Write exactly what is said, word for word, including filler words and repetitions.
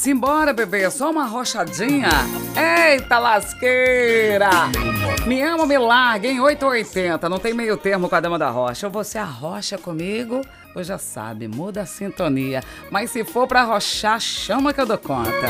Simbora, bebê, só uma arrochadinha. Eita lasqueira! Me ama ou me larga, em oito ou oitenta. Não tem meio termo com a Dama da Rocha. Ou você arrocha comigo, ou já sabe, muda a sintonia. Mas se for pra arrochar, chama que eu dou conta.